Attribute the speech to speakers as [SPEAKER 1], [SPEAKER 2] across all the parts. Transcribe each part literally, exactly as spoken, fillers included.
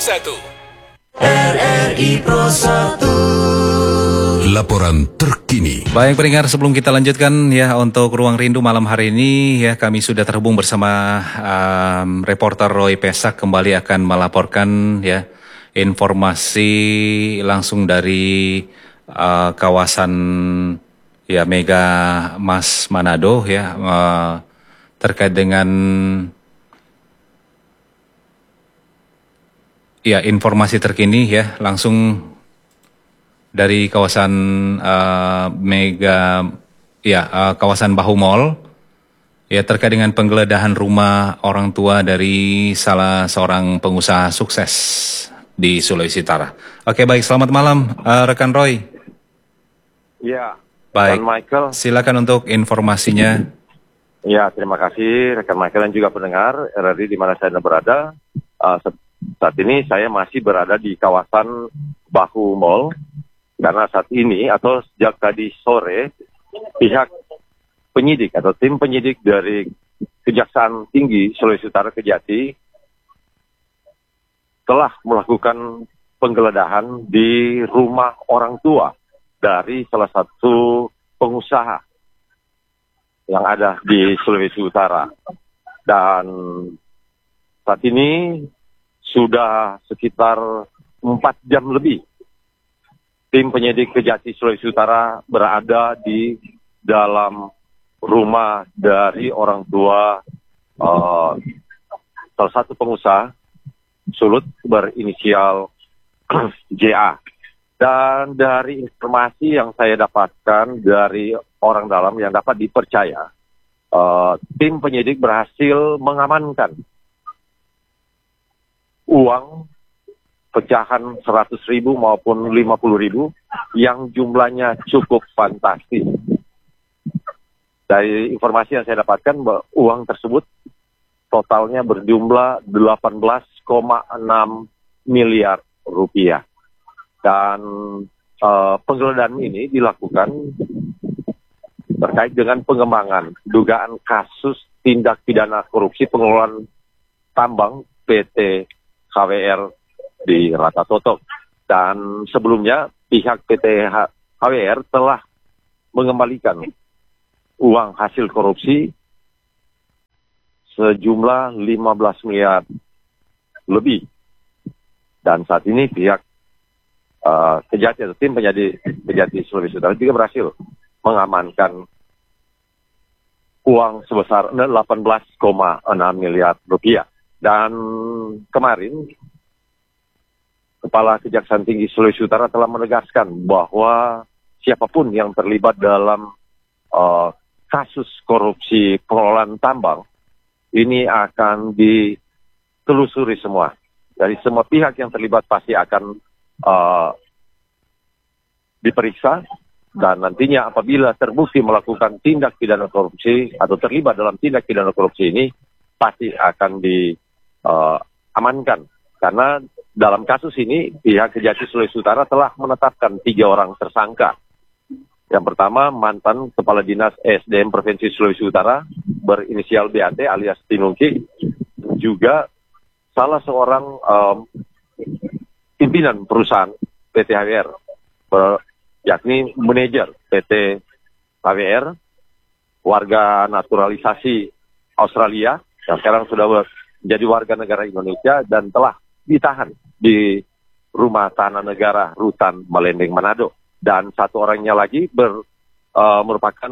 [SPEAKER 1] satu.
[SPEAKER 2] R R I Pro satu.
[SPEAKER 3] Laporan terkini.
[SPEAKER 4] Baik pendengar, sebelum kita lanjutkan ya untuk Ruang Rindu malam hari ini ya, kami sudah terhubung bersama um, reporter Roy Pesak kembali akan melaporkan ya informasi langsung dari uh, kawasan ya Mega Mas Manado ya uh, terkait dengan ya informasi terkini ya langsung dari kawasan uh, Mega ya uh, kawasan Bahu Mall ya terkait dengan penggeledahan rumah orang tua dari salah seorang pengusaha sukses di Sulawesi Utara. Oke, baik, selamat malam uh, rekan Roy.
[SPEAKER 5] Ya,
[SPEAKER 4] baik.
[SPEAKER 5] rekan Michael.
[SPEAKER 4] Silakan untuk informasinya.
[SPEAKER 5] Ya, terima kasih rekan Michael dan juga pendengar R R I di mana saya berada. Uh, saat ini saya masih berada di kawasan Bahu Mall. Karena saat ini atau sejak tadi sore, pihak penyidik atau tim penyidik dari Kejaksaan Tinggi Sulawesi Utara Kejati telah melakukan penggeledahan di rumah orang tua dari salah satu pengusaha yang ada di Sulawesi Utara. Dan saat ini sudah sekitar empat jam lebih tim penyidik Kejati Sulawesi Utara berada di dalam rumah dari orang tua uh, salah satu pengusaha sulut berinisial J A. Dan dari informasi yang saya dapatkan dari orang dalam yang dapat dipercaya, uh, tim penyidik berhasil mengamankan uang pecahan seratus ribu maupun lima puluh ribu yang jumlahnya cukup fantastis. Dari informasi yang saya dapatkan, uang tersebut totalnya berjumlah delapan belas koma enam miliar rupiah. Dan uh, penggeledahan ini dilakukan terkait dengan pengembangan dugaan kasus tindak pidana korupsi pengelolaan tambang P T K W R di Rata Totok. Dan sebelumnya pihak P T K W R telah mengembalikan uang hasil korupsi sejumlah lima belas miliar lebih. Dan saat ini pihak uh, Kejati atau tim penyidik Kejati Sulawesi Utara juga berhasil mengamankan uang sebesar delapan belas koma enam miliar rupiah. Dan kemarin Kepala Kejaksaan Tinggi Sulawesi Utara telah menegaskan bahwa siapapun yang terlibat dalam uh, kasus korupsi pengelolaan tambang ini akan ditelusuri semua. Dari semua pihak yang terlibat pasti akan uh, diperiksa, dan nantinya apabila terbukti melakukan tindak pidana korupsi atau terlibat dalam tindak pidana korupsi ini pasti akan diamankan. Uh, Karena dalam kasus ini pihak Kejati Sulawesi Utara telah menetapkan tiga orang tersangka. Yang pertama, mantan Kepala Dinas S D M Provinsi Sulawesi Utara berinisial B A T alias Tinungki, juga salah seorang um, pimpinan perusahaan P T K W R, ber, yakni manajer P T K W R, warga naturalisasi Australia, yang sekarang sudah menjadi warga negara Indonesia dan telah ditahan di rumah tahanan negara Rutan Malendeng Manado. Dan satu orangnya lagi ber, uh, merupakan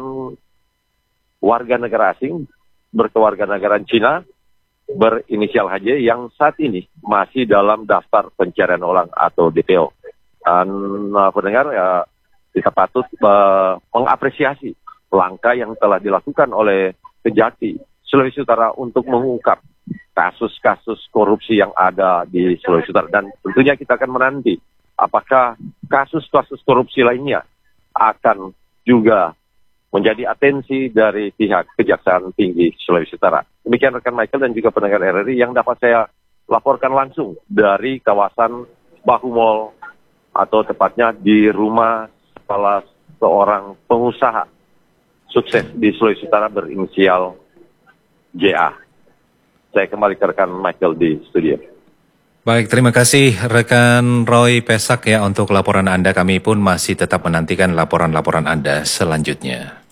[SPEAKER 5] warga negara asing berkewarganegaraan Cina berinisial H J yang saat ini masih dalam daftar pencarian orang atau D P O. Dan uh, pendengar ya, kita patut uh, mengapresiasi langkah yang telah dilakukan oleh Kejati Sulawesi Utara untuk mengungkap kasus-kasus korupsi yang ada di Sulawesi Utara. Dan tentunya kita akan menanti apakah kasus-kasus korupsi lainnya akan juga menjadi atensi dari pihak Kejaksaan Tinggi Sulawesi Utara. Demikian rekan Michael dan juga pendengar R R I yang dapat saya laporkan langsung dari kawasan Bahu Mall, atau tepatnya di rumah salah seorang pengusaha sukses di Sulawesi Utara berinisial J A. Saya kembali ke rekan Michael di studio.
[SPEAKER 4] Baik, terima kasih rekan Roy Pesak ya untuk laporan Anda. Kami pun masih tetap menantikan laporan-laporan Anda selanjutnya.